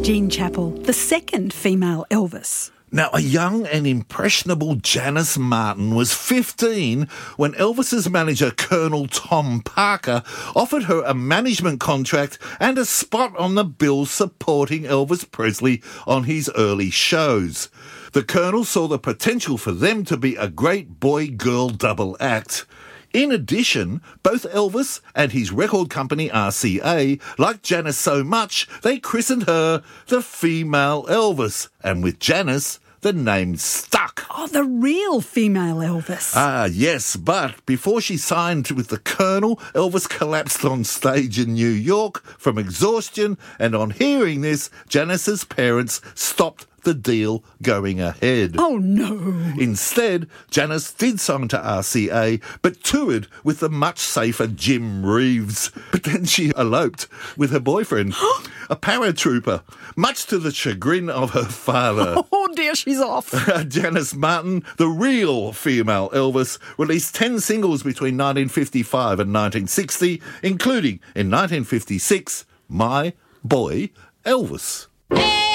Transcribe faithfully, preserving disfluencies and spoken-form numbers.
Jean Chappell, the second female Elvis. Now, a young and impressionable Janice Martin was fifteen when Elvis's manager, Colonel Tom Parker, offered her a management contract and a spot on the bill supporting Elvis Presley on his early shows. The Colonel saw the potential for them to be a great boy-girl double act. In addition, both Elvis and his record company R C A liked Janice so much they christened her the female Elvis, and with Janice, the name stuck. Oh, the real female Elvis. Ah, yes, but before she signed with the Colonel, Elvis collapsed on stage in New York from exhaustion, and on hearing this, Janice's parents stopped the deal going ahead. Oh, no. Instead, Janice did sign to R C A, but toured with the much safer Jim Reeves. But then she eloped with her boyfriend, a paratrooper, much to the chagrin of her father. Oh, dear, she's off. Janice Martin, the real female Elvis, released ten singles between nineteen fifty-five and nineteen sixty, including, in nineteen fifty-six, My Boy Elvis.